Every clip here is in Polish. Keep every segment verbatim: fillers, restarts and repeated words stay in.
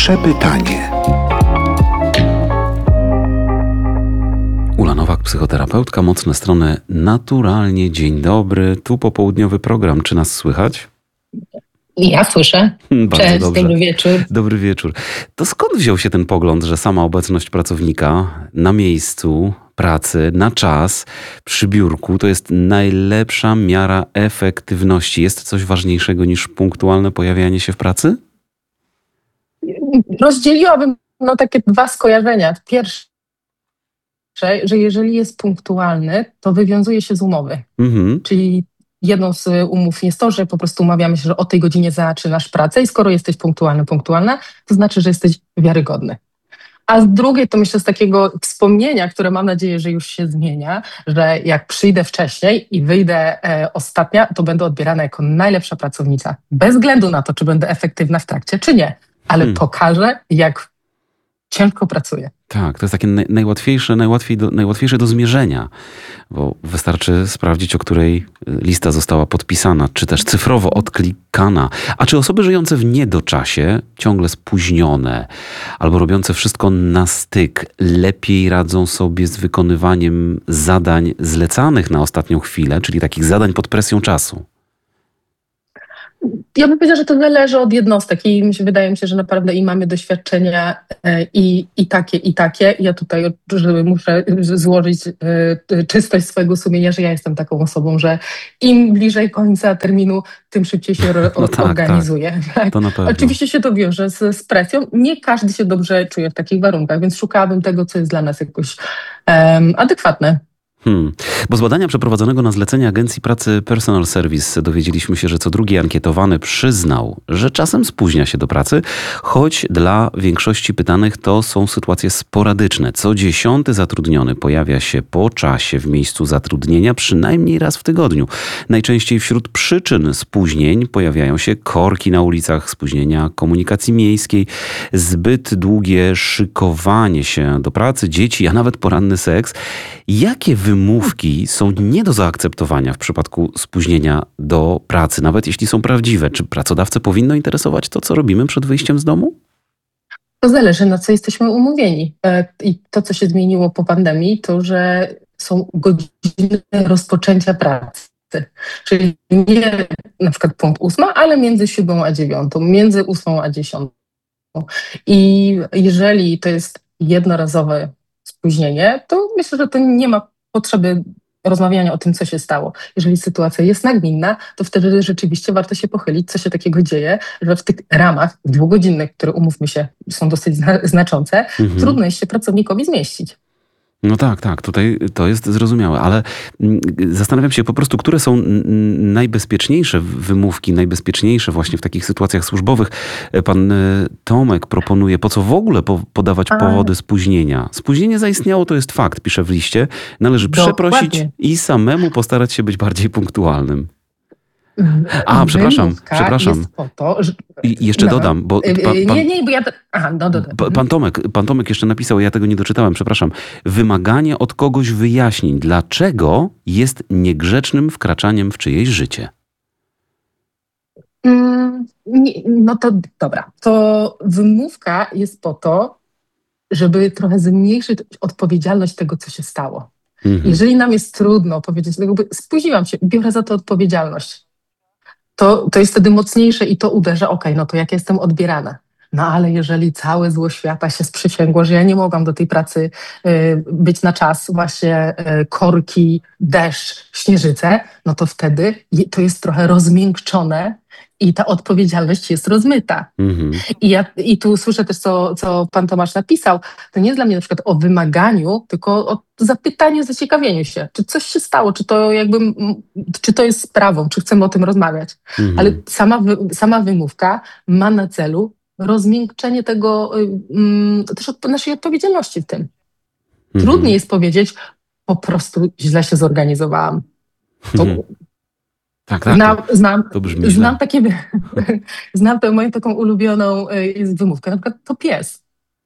Przepytanie. Ula Nowak, psychoterapeutka, mocne strony naturalnie. Dzień dobry, tu popołudniowy program. Czy nas słychać? Ja słyszę. Bardzo Cześć, dobrze. dobry wieczór. Dobry wieczór. To skąd wziął się ten pogląd, że sama obecność pracownika na miejscu pracy, na czas, przy biurku, to jest najlepsza miara efektywności? Jest coś ważniejszego niż punktualne pojawianie się w pracy? Rozdzieliłabym no, takie dwa skojarzenia. Pierwsze, że jeżeli jest punktualny, to wywiązuje się z umowy. Mhm. Czyli jedną z umów jest to, że po prostu umawiamy się, że o tej godzinie zaczynasz pracę i skoro jesteś punktualny, punktualna, to znaczy, że jesteś wiarygodny. A z drugiej to myślę z takiego wspomnienia, które mam nadzieję, że już się zmienia, że jak przyjdę wcześniej i wyjdę e, ostatnia, to będę odbierana jako najlepsza pracownica. Bez względu na to, czy będę efektywna w trakcie, czy nie. Ale Hmm. pokażę, jak ciężko pracuję. Tak, to jest takie naj, najłatwiejsze, najłatwiej do, najłatwiejsze do zmierzenia, bo wystarczy sprawdzić, o której lista została podpisana, czy też cyfrowo odklikana. A czy osoby żyjące w niedoczasie, ciągle spóźnione, albo robiące wszystko na styk, lepiej radzą sobie z wykonywaniem zadań zlecanych na ostatnią chwilę, czyli takich zadań pod presją czasu? Ja bym powiedziała, że to zależy od jednostek i mi się, wydaje mi się, że naprawdę i mamy doświadczenia e, i, i takie, i takie. Ja tutaj że muszę złożyć e, czystość swojego sumienia, że ja jestem taką osobą, że im bliżej końca terminu, tym szybciej się ro, No tak, organizuję. tak. To na pewno. Oczywiście się to wiąże z, z presją. Nie każdy się dobrze czuje w takich warunkach, więc szukałabym tego, co jest dla nas jakoś um, adekwatne. Hmm. Bo z badania przeprowadzonego na zlecenie Agencji Pracy Personal Service dowiedzieliśmy się, że co drugi ankietowany przyznał, że czasem spóźnia się do pracy, choć dla większości pytanych to są sytuacje sporadyczne. Co dziesiąty zatrudniony pojawia się po czasie w miejscu zatrudnienia przynajmniej raz w tygodniu. Najczęściej wśród przyczyn spóźnień pojawiają się korki na ulicach, spóźnienia komunikacji miejskiej, zbyt długie szykowanie się do pracy, dzieci, a nawet poranny seks. Jakie wymówki są nie do zaakceptowania w przypadku spóźnienia do pracy, nawet jeśli są prawdziwe? Czy pracodawcę powinno interesować to, co robimy przed wyjściem z domu? To zależy, na co jesteśmy umówieni. I to, co się zmieniło po pandemii, to, że są godziny rozpoczęcia pracy. Czyli nie na przykład punkt ósma, ale między siódmą a dziewiątą, między ósmą a dziesiątą. I jeżeli to jest jednorazowe spóźnienie, to myślę, że to nie ma potrzeby rozmawiania o tym, co się stało. Jeżeli sytuacja jest nagminna, to wtedy rzeczywiście warto się pochylić, co się takiego dzieje, że w tych ramach dwugodzinnych, które umówmy się, są dosyć zna- znaczące, Mhm. trudno jest się pracownikowi zmieścić. No tak, tak, tutaj to jest zrozumiałe, ale zastanawiam się po prostu, które są najbezpieczniejsze wymówki, najbezpieczniejsze właśnie w takich sytuacjach służbowych. Pan Tomek proponuje, po co w ogóle podawać powody spóźnienia. Spóźnienie zaistniało, to jest fakt, pisze w liście. Należy Dokładnie. przeprosić i samemu postarać się być bardziej punktualnym. A, przepraszam, Wymówka przepraszam. jest po to, że... I jeszcze no. dodam, bo pan, pan, nie, nie, bo ja... Aha, no, dodam. pan, Tomek, pan Tomek jeszcze napisał, ja tego nie doczytałem, przepraszam. Wymaganie od kogoś wyjaśnień, dlaczego jest niegrzecznym wkraczaniem w czyjeś życie. Mm, nie, no to dobra. To wymówka jest po to, żeby trochę zmniejszyć odpowiedzialność tego, co się stało. Mhm. Jeżeli nam jest trudno powiedzieć, jakby spóźniłam się, biorę za to odpowiedzialność. To, to jest wtedy mocniejsze i to uderza, okej, okay, no to jak jestem odbierana. No ale jeżeli całe zło świata się sprzysięgło, że ja nie mogłam do tej pracy y, być na czas, właśnie y, korki, deszcz, śnieżyce, no to wtedy to jest trochę rozmiękczone i ta odpowiedzialność jest rozmyta. Mm-hmm. I, ja, I tu słyszę też, co, co pan Tomasz napisał, to nie jest dla mnie na przykład o wymaganiu, tylko o zapytaniu, zaciekawieniu się, czy coś się stało, czy to jakby, czy to jest sprawą, czy chcemy o tym rozmawiać. Mm-hmm. Ale sama, sama wymówka ma na celu rozmiękczenie tego, um, też od naszej odpowiedzialności w tym. Mm-hmm. Trudniej jest powiedzieć, po prostu źle się zorganizowałam. To, mm-hmm. Tak, tak. Znam, znam, to brzmi znam, takie, znam tę moją taką ulubioną y, wymówkę, na przykład to pies.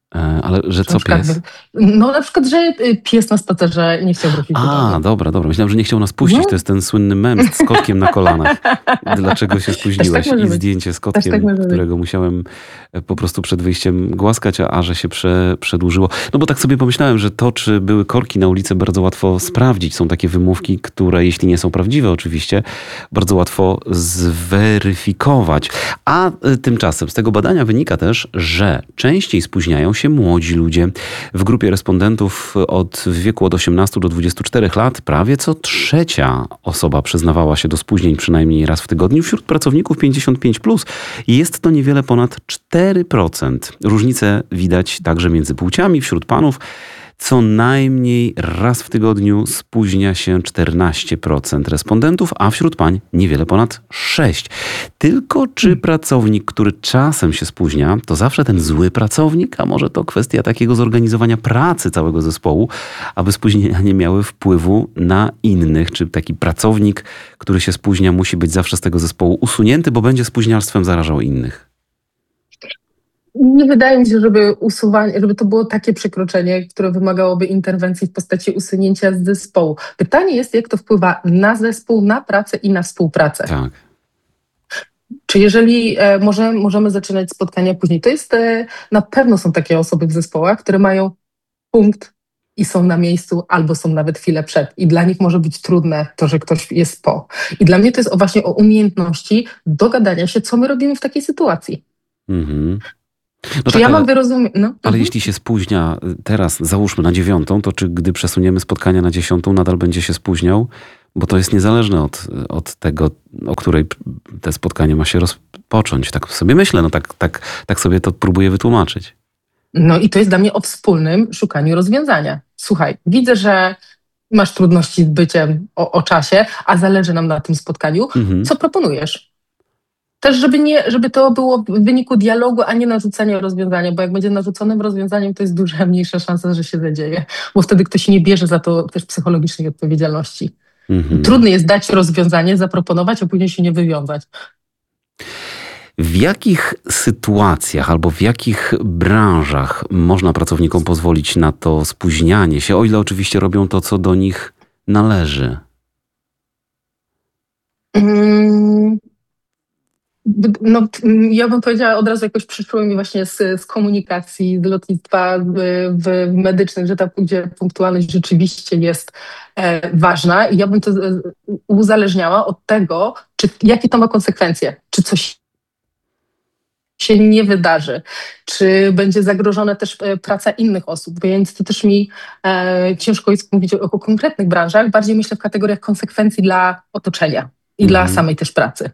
E, ale że co Na przykład, pies? no na przykład, że pies na spacerze nie chciał wrócić do A, domu. dobra, dobra. Myślałem, że nie chciał nas puścić. No. To jest ten słynny mem z kotkiem na kolanach. Dlaczego się spóźniłeś? może I być. zdjęcie z Też kotkiem, tak może być. którego musiałem e, po prostu przed wyjściem głaskać, a, a że się prze, przedłużyło. No bo tak sobie pomyślałem, że to, czy były korki na ulicy, bardzo łatwo sprawdzić. Są takie wymówki, które, jeśli nie są prawdziwe oczywiście, bardzo łatwo zweryfikować. A e, tymczasem z tego badania wynika też, że częściej spóźniają się młodzi ludzie. W grupie respondentów od w wieku od osiemnastu do dwudziestu czterech lat prawie co trzecia osoba przyznawała się do spóźnień przynajmniej raz w tygodniu. Wśród pracowników pięćdziesiąt pięć plus jest to niewiele ponad cztery procent. Różnice widać także między płciami. Wśród panów co najmniej raz w tygodniu spóźnia się czternaście procent respondentów, a wśród pań niewiele ponad sześć procent. Tylko czy pracownik, który czasem się spóźnia, to zawsze ten zły pracownik, a może to kwestia takiego zorganizowania pracy całego zespołu, aby spóźnienia nie miały wpływu na innych? Czy taki pracownik, który się spóźnia, musi być zawsze z tego zespołu usunięty, bo będzie spóźnialstwem zarażał innych? Nie wydaje mi się, żeby usuwanie, żeby to było takie przekroczenie, które wymagałoby interwencji w postaci usunięcia z zespołu. Pytanie jest, jak to wpływa na zespół, na pracę i na współpracę. Tak. Czy jeżeli e, może, możemy zaczynać spotkania później? To jest, e, na pewno są takie osoby w zespołach, które mają punkt i są na miejscu, albo są nawet chwilę przed. I dla nich może być trudne to, że ktoś jest po. I dla mnie to jest o, właśnie o umiejętności dogadania się, co my robimy w takiej sytuacji. Mhm. No Czy tak, ja ale, mam wyrozumieć? No. ale Mhm. jeśli się spóźnia teraz, załóżmy na dziewiątą, to czy gdy przesuniemy spotkania na dziesiątą, nadal będzie się spóźniał? Bo to jest niezależne od, od tego, o której te spotkanie ma się rozpocząć. Tak sobie myślę, no tak, tak, tak sobie to próbuję wytłumaczyć. No i to jest dla mnie o wspólnym szukaniu rozwiązania. Słuchaj, widzę, że masz trudności z byciem o, o czasie, a zależy nam na tym spotkaniu. Mhm. Co proponujesz? Też, żeby, nie, żeby to było w wyniku dialogu, a nie narzucania rozwiązania, bo jak będzie narzuconym rozwiązaniem, to jest duża mniejsza szansa, że się zadzieje, bo wtedy ktoś nie bierze za to też psychologicznej odpowiedzialności. Mhm. Trudno jest dać rozwiązanie, zaproponować, a później się nie wywiązać. W jakich sytuacjach albo w jakich branżach można pracownikom pozwolić na to spóźnianie się, o ile oczywiście robią to, co do nich należy? Mm. No, ja bym powiedziała, od razu jakoś przyszło mi właśnie z, z komunikacji, z lotnictwa, w, w medycznych, że ta gdzie punktualność rzeczywiście jest e, ważna i ja bym to e, uzależniała od tego, czy, jakie to ma konsekwencje, czy coś się nie wydarzy, czy będzie zagrożona też e, praca innych osób, więc to też mi e, ciężko jest mówić o, o konkretnych branżach, bardziej myślę w kategoriach konsekwencji dla otoczenia i Mhm. dla samej też pracy.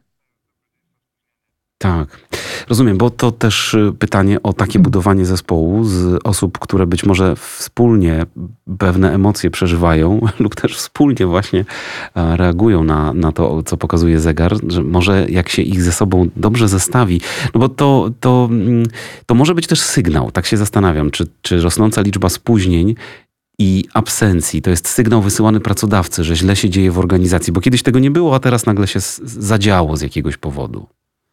Tak, rozumiem, bo to też pytanie o takie budowanie zespołu z osób, które być może wspólnie pewne emocje przeżywają lub też wspólnie właśnie reagują na, na to, co pokazuje zegar, że może jak się ich ze sobą dobrze zestawi, no bo to, to, to może być też sygnał, tak się zastanawiam, czy, czy rosnąca liczba spóźnień i absencji to jest sygnał wysyłany pracodawcy, że źle się dzieje w organizacji, bo kiedyś tego nie było, a teraz nagle się zadziało z jakiegoś powodu.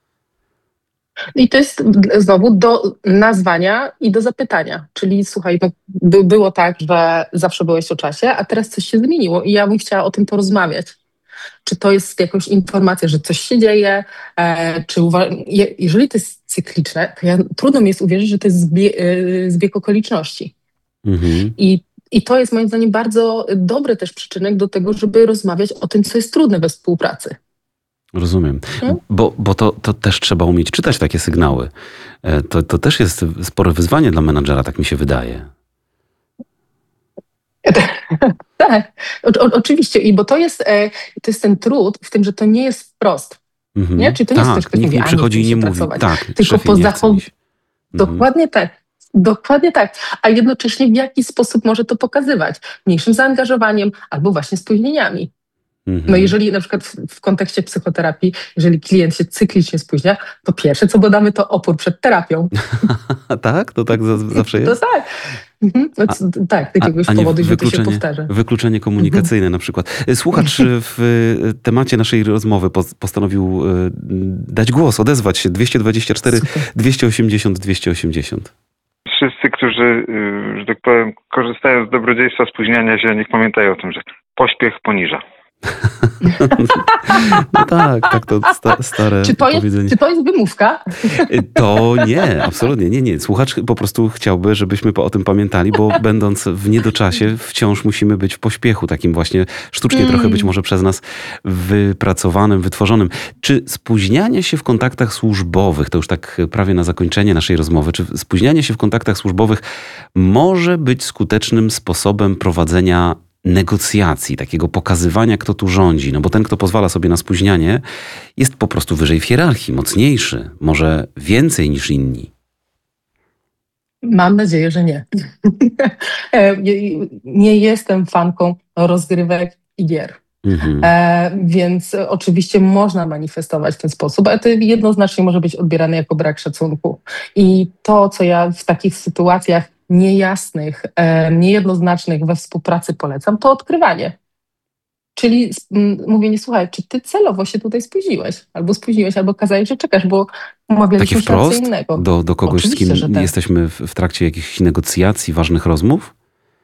I to jest znowu do nazwania i do zapytania. Czyli słuchaj, no, by, było tak, że zawsze byłeś o czasie, a teraz coś się zmieniło i ja bym chciała o tym porozmawiać. Czy to jest jakaś informacja, że coś się dzieje, e, czy uwa- je, jeżeli to jest cykliczne, to ja, trudno mi jest uwierzyć, że to jest zbie, e, zbieg okoliczności. Mhm. I, I to jest moim zdaniem bardzo dobry też przyczynek do tego, żeby rozmawiać o tym, co jest trudne we współpracy. Rozumiem, bo, bo to, to też trzeba umieć czytać takie sygnały. To, to też jest spore wyzwanie dla menadżera, tak mi się wydaje. Tak, o, o, oczywiście, i bo to jest, e, to jest ten trud w tym, że to nie jest wprost. Mhm. Nie? Czyli to nie tak, jest coś, ktoś nikt mówi, nie a przychodzi nie i nie mówi. pracować. Tak, tylko szefie, po nie chce zachow- mi się. Dokładnie tak. Dokładnie tak. A jednocześnie w jaki sposób może to pokazywać? Mniejszym zaangażowaniem albo właśnie spóźnieniami. Mhm. No jeżeli na przykład w, w kontekście psychoterapii, jeżeli klient się cyklicznie spóźnia, to pierwsze co badamy to opór przed terapią. tak? To tak za, zawsze jest? To tak. Mhm. No, c- tak, z jakiegoś A nie powodu, że to się wykluczenie, powtarza. wykluczenie komunikacyjne na przykład. Słuchacz w temacie naszej rozmowy pos- postanowił e, dać głos, odezwać się. dwieście dwadzieścia cztery Super. dwieście osiemdziesiąt dwieście osiemdziesiąt. wszyscy, którzy, y, że tak powiem, korzystają z dobrodziejstwa spóźniania się, niech pamiętają o tym, że pośpiech poniża. No tak, tak to sta, stare czy to jest, powiedzenie. Czy to jest wymówka? To nie, absolutnie nie, nie. Słuchacz po prostu chciałby, żebyśmy o tym pamiętali, bo będąc w niedoczasie wciąż musimy być w pośpiechu, takim właśnie sztucznie mm. trochę być może przez nas wypracowanym, wytworzonym. Czy spóźnianie się w kontaktach służbowych, to już tak prawie na zakończenie naszej rozmowy, czy spóźnianie się w kontaktach służbowych może być skutecznym sposobem prowadzenia negocjacji, takiego pokazywania, kto tu rządzi? No bo ten, kto pozwala sobie na spóźnianie, jest po prostu wyżej w hierarchii, mocniejszy, może więcej niż inni. Mam nadzieję, że nie. Nie jestem fanką rozgrywek i gier. Mhm. E, więc oczywiście można manifestować w ten sposób, ale to jednoznacznie może być odbierane jako brak szacunku. I to, co ja w takich sytuacjach niejasnych, e, niejednoznacznych we współpracy polecam, to odkrywanie. Czyli m, mówienie, słuchaj, czy ty celowo się tutaj spóźniłeś? Albo spóźniłeś, albo kazałeś, że czekasz, bo umawialiśmy Takie wprost się innego. Do, do kogoś, oczywiście, z kim tak. jesteśmy w, w trakcie jakichś negocjacji, ważnych rozmów?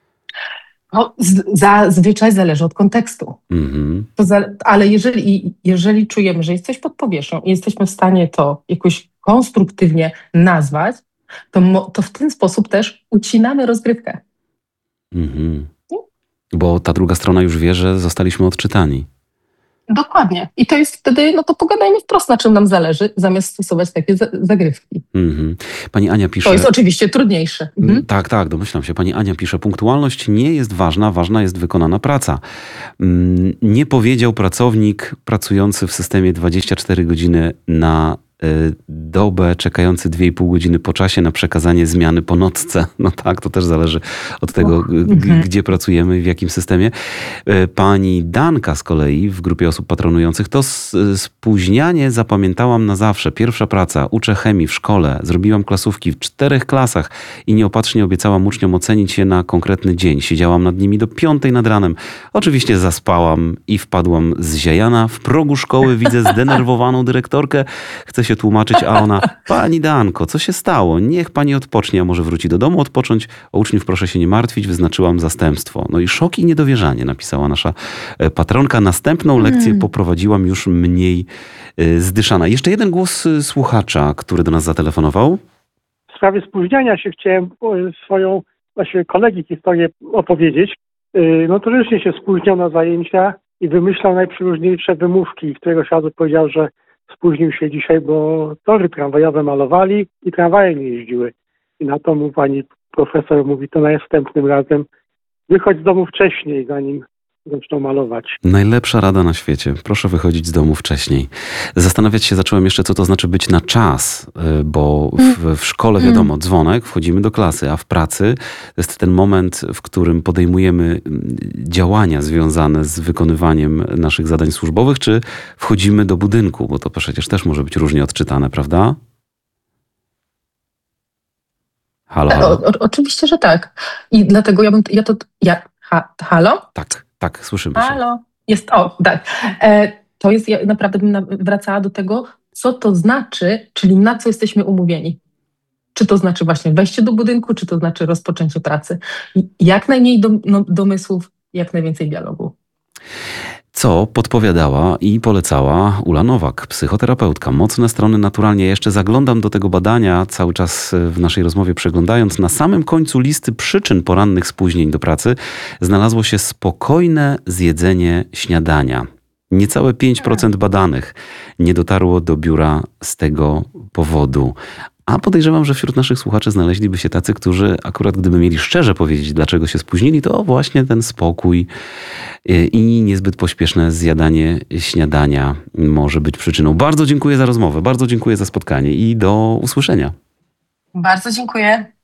No, z, zazwyczaj zależy od kontekstu. Mm-hmm. To za, ale jeżeli, jeżeli czujemy, że jest coś pod powierzchnią i jesteśmy w stanie to jakoś konstruktywnie nazwać, to, mo, to w ten sposób też ucinamy rozgrywkę. Mm-hmm. Bo ta druga strona już wie, że zostaliśmy odczytani. Dokładnie. I to jest wtedy, no to pogadajmy wprost, na czym nam zależy, zamiast stosować takie za- zagrywki. Mm-hmm. Pani Ania pisze... To jest oczywiście trudniejsze. Mhm. Tak, tak, domyślam się. Pani Ania pisze, punktualność nie jest ważna, ważna jest wykonana praca. Nie powiedział pracownik pracujący w systemie dwadzieścia cztery godziny na dobę, czekający dwie i pół godziny po czasie na przekazanie zmiany po nocce. No tak, to też zależy od tego, g- g- gdzie pracujemy i w jakim systemie. Pani Danka z kolei w grupie osób patronujących, to spóźnianie zapamiętałam na zawsze. Pierwsza praca, uczę chemii w szkole, zrobiłam klasówki w czterech klasach i nieopatrznie obiecałam uczniom ocenić je na konkretny dzień. Siedziałam nad nimi do piątej nad ranem. Oczywiście zaspałam i wpadłam zziajana. W progu szkoły widzę zdenerwowaną dyrektorkę. Chcę się tłumaczyć, a ona, pani Danko, co się stało? Niech pani odpocznie, a może wróci do domu odpocząć. O uczniów proszę się nie martwić, wyznaczyłam zastępstwo. No i szok i niedowierzanie, napisała nasza patronka. Następną lekcję hmm. poprowadziłam już mniej zdyszana. Jeszcze jeden głos słuchacza, który do nas zatelefonował. W sprawie spóźniania się chciałem swoją właśnie kolegi historię opowiedzieć. Notorycznie się spóźniał na zajęcia i wymyślał najprzeróżniejsze wymówki. Któregoś razu powiedział, że spóźnił się dzisiaj, bo tory tramwajowe malowali i tramwaje nie jeździły. I na to mu pani profesor mówi, to następnym razem wychodź z domu wcześniej, zanim zaczną malować. Najlepsza rada na świecie. Proszę wychodzić z domu wcześniej. Zastanawiać się zacząłem jeszcze, co to znaczy być na czas, bo w, w szkole wiadomo, dzwonek, wchodzimy do klasy, a w pracy to jest ten moment, w którym podejmujemy działania związane z wykonywaniem naszych zadań służbowych, czy wchodzimy do budynku, bo to przecież też może być różnie odczytane, prawda? Halo, halo. O, o, oczywiście, że tak. I dlatego ja bym, ja to, ja, ha, halo? Tak. Tak, słyszymy się. Halo, jest, o, tak. E, to jest, ja naprawdę bym wracała do tego, co to znaczy, czyli na co jesteśmy umówieni. Czy to znaczy właśnie wejście do budynku, czy to znaczy rozpoczęcie pracy. Jak najmniej dom, no, domysłów, jak najwięcej dialogu. Co podpowiadała i polecała Ula Nowak, psychoterapeutka. Mocne strony naturalnie. Ja jeszcze zaglądam do tego badania, cały czas w naszej rozmowie przeglądając. Na samym końcu listy przyczyn porannych spóźnień do pracy znalazło się spokojne zjedzenie śniadania. Niecałe pięć procent badanych nie dotarło do biura z tego powodu. A podejrzewam, że wśród naszych słuchaczy znaleźliby się tacy, którzy akurat gdyby mieli szczerze powiedzieć, dlaczego się spóźnili, to właśnie ten spokój i niezbyt pośpieszne zjadanie śniadania może być przyczyną. Bardzo dziękuję za rozmowę, bardzo dziękuję za spotkanie i do usłyszenia. Bardzo dziękuję.